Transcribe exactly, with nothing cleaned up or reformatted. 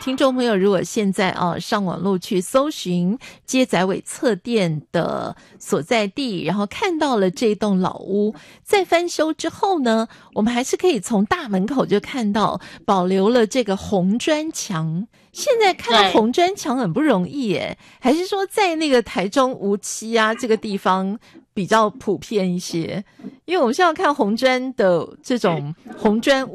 听众朋友如果现在啊上网络去搜寻街仔尾侧店的所在地，然后看到了这栋老屋，在翻修之后呢，我们还是可以从大门口就看到保留了这个红砖墙。现在看到红砖墙很不容易耶，还是说在那个台中无期啊这个地方比较普遍一些？因为我们现在看红砖的这种红砖